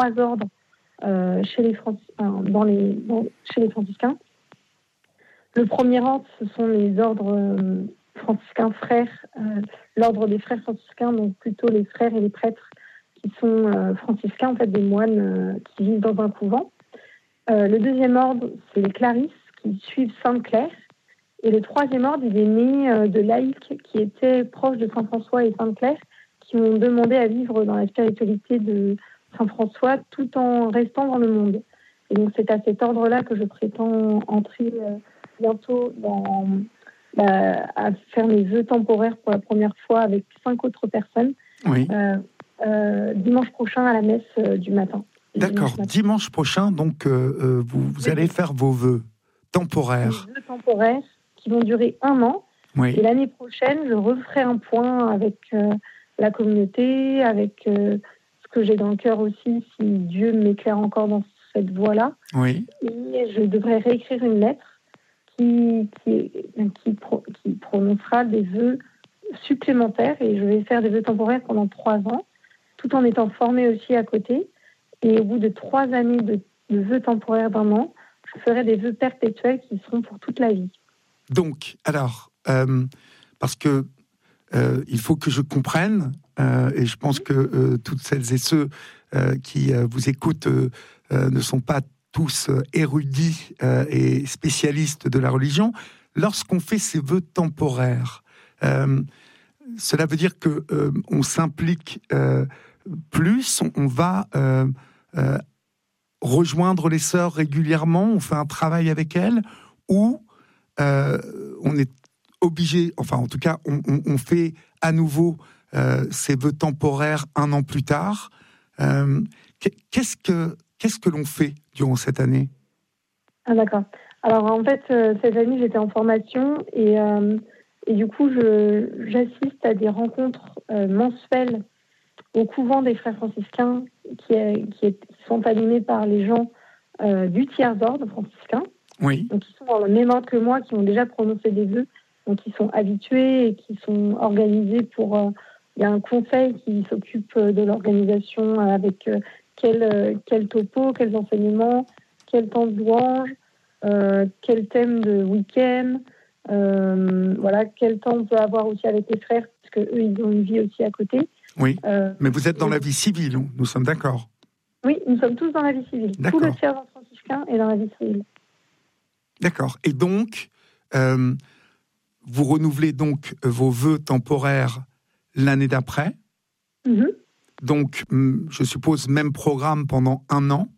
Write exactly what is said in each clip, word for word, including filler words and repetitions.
trois ordres euh, chez les Francis- enfin, dans les, dans, chez les franciscains. Le premier ordre, ce sont les ordres euh, franciscains frères, euh, l'ordre des frères franciscains, donc plutôt les frères et les prêtres qui sont euh, franciscains, en fait des moines euh, qui vivent dans un couvent. Euh, le deuxième ordre, c'est les clarisses qui suivent Sainte Claire. Et le troisième ordre, il est né euh, de laïcs qui étaient proches de Saint François et Sainte Claire, qui ont demandé à vivre dans la spiritualité de Saint François tout en restant dans le monde. Et donc c'est à cet ordre-là que je prétends entrer euh, bientôt dans, bah, à faire mes vœux temporaires pour la première fois avec cinq autres personnes, oui. euh, euh, dimanche prochain à la messe euh, du matin. D'accord, dimanche, matin. dimanche prochain, donc euh, euh, vous, vous allez faire vos vœux temporaires. Des vœux temporaires qui vont durer un an. Oui. Et l'année prochaine, je referai un point avec euh, la communauté, avec euh, ce que j'ai dans le cœur aussi, si Dieu m'éclaire encore dans cette voie-là. Oui. Et je devrais réécrire une lettre qui, qui, qui, pro, qui prononcera des vœux supplémentaires. Et je vais faire des vœux temporaires pendant trois ans, tout en étant formée aussi à côté. Et au bout de trois années de, de vœux temporaires d'un an, je ferai des vœux perpétuels qui seront pour toute la vie. Donc, alors, euh, parce que euh, il faut que je comprenne, euh, et je pense que euh, toutes celles et ceux euh, qui euh, vous écoutent euh, euh, ne sont pas tous euh, érudits euh, et spécialistes de la religion. Lorsqu'on fait ces vœux temporaires, euh, cela veut dire que euh, on s'implique euh, plus, on, on va euh, euh, rejoindre les sœurs régulièrement, on fait un travail avec elles, ou euh, on est obligé, enfin en tout cas, on, on, on fait à nouveau euh, ces vœux temporaires un an plus tard. Euh, qu'est-ce que qu'est-ce que l'on fait durant cette année ? Ah d'accord. Alors en fait, euh, cette année j'étais en formation et euh, et du coup je j'assiste à des rencontres euh, mensuelles au couvent des frères franciscains qui, est, qui, est, qui sont animés par les gens euh, du tiers ordre franciscain. Oui. Donc qui sont dans le même ordre que moi, qui ont déjà prononcé des vœux, donc qui sont habitués et qui sont organisés pour. Euh, il y a un conseil qui s'occupe de l'organisation avec euh, quel, euh, quel topo, quels enseignements, quel temps de louange, euh, quel thème de week-end, euh, voilà, quel temps on peut avoir aussi avec les frères, parce que eux ils ont une vie aussi à côté. Oui. Euh, Mais vous êtes dans la vie civile, nous sommes d'accord. Oui, nous sommes tous dans la vie civile. D'accord. Tout le tiers franciscain est dans la vie civile. D'accord. Et donc, euh, vous renouvelez donc vos vœux temporaires l'année d'après. Mm-hmm. Donc, je suppose, même programme pendant un an.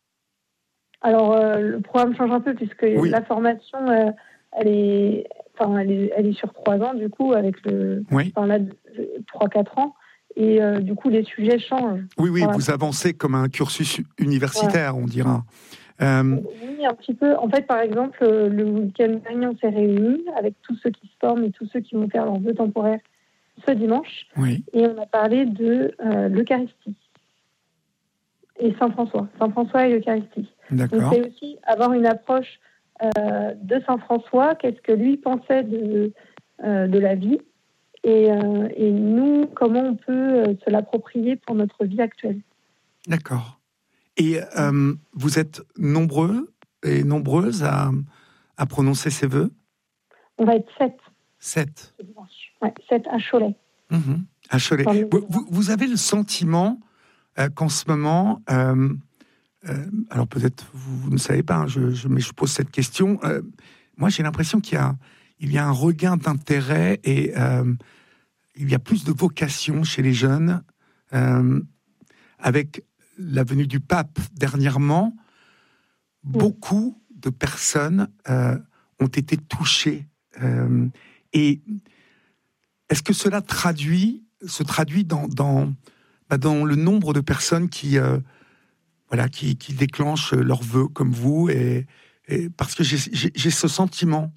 Alors, euh, le programme change un peu, puisque oui. la formation, euh, elle, est, enfin, elle, est, elle est sur trois ans, du coup, avec le... Oui. Enfin, là, trois quatre ans. Et euh, du coup, les sujets changent. Oui, oui, voilà. Vous avancez comme un cursus universitaire, voilà. On dira. Euh... Oui, un petit peu. En fait, par exemple, le week-end dernier, on s'est réunis avec tous ceux qui se forment et tous ceux qui vont faire leurs vœux temporaires ce dimanche. Oui. Et on a parlé de euh, l'Eucharistie et Saint-François. Saint-François et l'Eucharistie. D'accord. Donc, c'est aussi avoir une approche euh, de Saint-François, qu'est-ce que lui pensait de, euh, de la vie, et, euh, et nous, comment on peut euh, se l'approprier pour notre vie actuelle. D'accord. Et euh, vous êtes nombreux et nombreuses à, à prononcer ces vœux ? On va être sept. Sept. Ouais, sept à Cholet. Mmh, à Cholet. Vous, vous, vous avez le sentiment euh, qu'en ce moment, euh, euh, alors peut-être vous, vous ne savez pas, hein, je, je, mais je pose cette question. Euh, moi, j'ai l'impression qu'il y a, il y a un regain d'intérêt et euh, il y a plus de vocation chez les jeunes. Euh, avec la venue du pape dernièrement, beaucoup de personnes euh, ont été touchées. Euh, et est-ce que cela traduit, se traduit dans, dans, bah dans le nombre de personnes qui, euh, voilà, qui, qui déclenchent leurs vœux comme vous et, et parce que j'ai, j'ai, j'ai ce sentiment.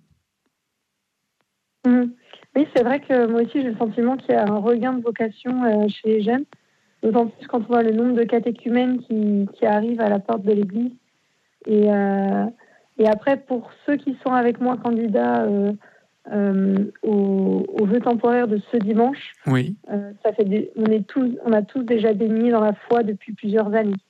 Mmh. Oui, c'est vrai que moi aussi j'ai le sentiment qu'il y a un regain de vocation euh, chez les jeunes. D'autant plus quand on voit le nombre de catéchumènes qui, qui arrivent à la porte de l'église. Et, euh, et après, pour ceux qui sont avec moi candidats euh, euh, au, au vœu temporaire de ce dimanche, oui. euh, ça fait des, on, est tous, on a tous déjà baigné dans la foi depuis plusieurs années.